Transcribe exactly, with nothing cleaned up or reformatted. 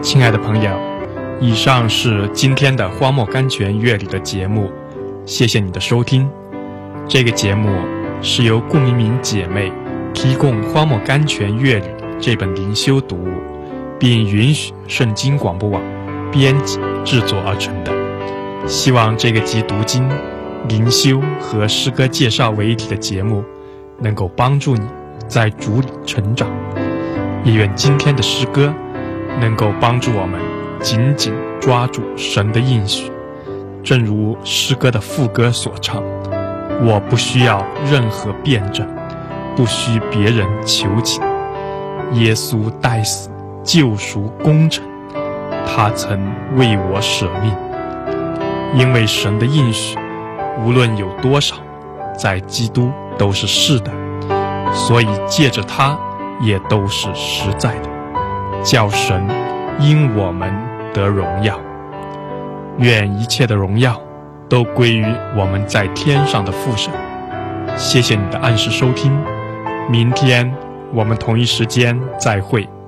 亲爱的朋友，以上是今天的荒漠甘泉乐里的节目，谢谢你的收听。这个节目是由顾明明姐妹提供荒漠甘泉乐里这本灵修读物，并允许圣经广播网编辑制作而成的。希望这个集读经、灵修和诗歌介绍为一体的节目能够帮助你在主里成长，也愿今天的诗歌能够帮助我们紧紧抓住神的应许。正如诗歌的副歌所唱，我不需要任何辩证，不需别人求情，耶稣代死救赎功成，他曾为我舍命。因为神的应许无论有多少，在基督都是是的，所以借着他也都是实在的，叫神因我们得荣耀。愿一切的荣耀都归于我们在天上的父神。谢谢你的按时收听，明天我们同一时间再会。